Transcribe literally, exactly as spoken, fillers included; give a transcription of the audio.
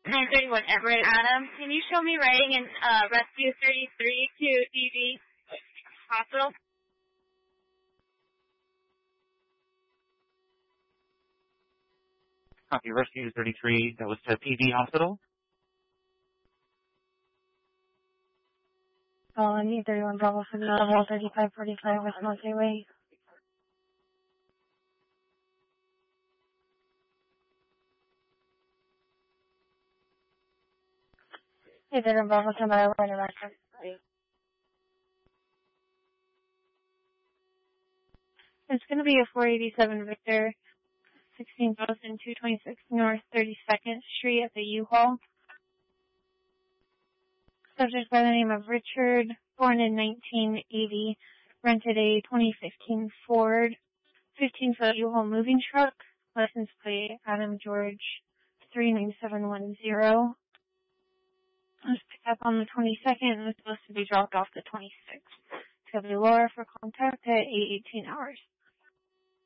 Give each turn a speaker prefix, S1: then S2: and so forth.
S1: nine thirty-one Everett, Adam. Can you show me writing in uh, Rescue thirty-three to D V Hospital?
S2: Copy, Rescue thirty-three, that was to P V Hospital.
S3: Oh, and E thirty-one Bravo for the level thirty-five forty-five West Multi-Way. E thirty-one Bravo, stand by, right around. It's going to be a four eighty-seven Victor, sixteen thousand two hundred twenty-six North thirty-second Street at the U-Haul. Subject by the name of Richard, born in nineteen eighty, rented a twenty fifteen Ford fifteen foot U-Haul moving truck, license plate Adam George three nine seven one zero. It was picked up on the twenty-second and was supposed to be dropped off the twenty-sixth. W Laura for contact at eight eighteen hours.